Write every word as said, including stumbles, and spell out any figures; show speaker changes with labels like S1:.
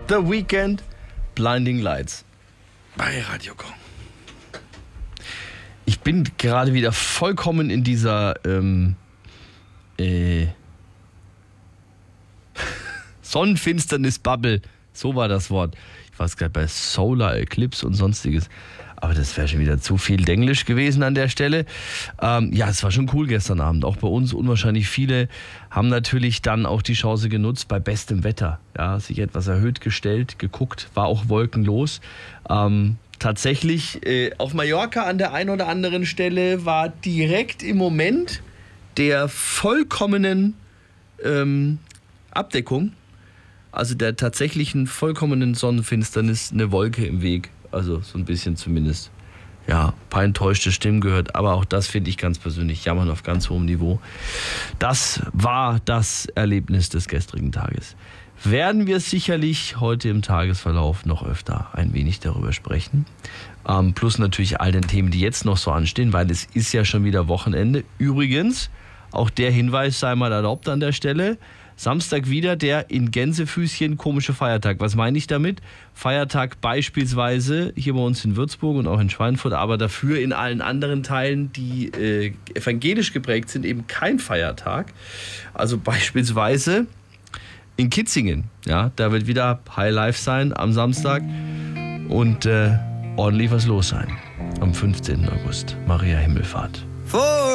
S1: The Weeknd, Blinding Lights bei Radio Kong. Ich bin gerade wieder vollkommen in dieser ähm, äh, Sonnenfinsternis-Bubble. So war das Wort. Ich war gerade bei Solar Eclipse und sonstiges. Aber das wäre schon wieder zu viel Denglisch gewesen an der Stelle. Ähm, ja, es war schon cool gestern Abend. Auch bei uns unwahrscheinlich viele haben natürlich dann auch die Chance genutzt, bei bestem Wetter. Ja, sich etwas erhöht gestellt, geguckt, war auch wolkenlos. Ähm, tatsächlich äh, auf Mallorca an der einen oder anderen Stelle war direkt im Moment der vollkommenen ähm, Abdeckung, also der tatsächlichen vollkommenen Sonnenfinsternis, eine Wolke im Weg. Also so ein bisschen zumindest. Ja, ein paar enttäuschte Stimmen gehört. Aber auch das finde ich ganz persönlich jammern auf ganz hohem Niveau. Das war das Erlebnis des gestrigen Tages. Werden wir sicherlich heute im Tagesverlauf noch öfter ein wenig darüber sprechen. Ähm, plus natürlich all den Themen, die jetzt noch so anstehen, weil es ist ja schon wieder Wochenende. Übrigens, auch der Hinweis sei mal erlaubt an der Stelle. Samstag wieder der in Gänsefüßchen komische Feiertag. Was meine ich damit? Feiertag beispielsweise hier bei uns in Würzburg und auch in Schweinfurt, aber dafür in allen anderen Teilen, die äh, evangelisch geprägt sind, eben kein Feiertag. Also beispielsweise in Kitzingen. Ja, da wird wieder High Life sein am Samstag und äh, ordentlich was los sein. Am fünfzehnten August, Maria Himmelfahrt.